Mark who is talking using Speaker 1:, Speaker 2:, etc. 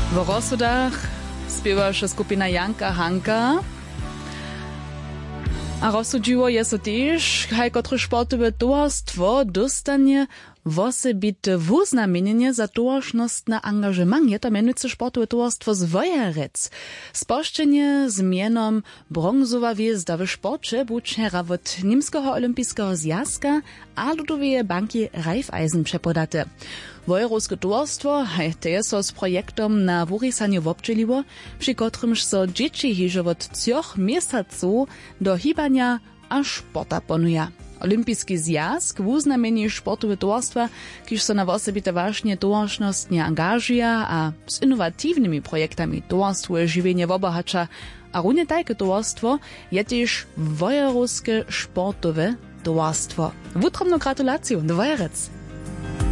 Speaker 1: W rozsudach spiewaše skupina Janka Hanka. A rozsudziło je so też, haj kotry sportowe towarstwo dostanie wosebite wuznamienenie za towaršnostne angažement. Je to mianujúce sportowe towarstwo z Wojerec. Spoščenie s mienom Bronzowa hviezda v šporče bučera od Nimského olympijského zjazka a Ludoveje banki Raiffeisen přepodate. Wojerovské towarstwo hajte so s projektom na wurisaniu wobdźeliło, przy kotrymž so dzieci hižo od 3 miesaców do hibania a športa ponuja. Olympijski zjazk wuznamieni sportowe towarstwa, kiž so na wosebite wažne towaršnostne angažuja a s innovatywnymi projektami towarstwo žiwienie wobohacza, a runie tajke towarstwo je też wojerovské sportowe towarstwo. Wutromną gratulację do Wojerec!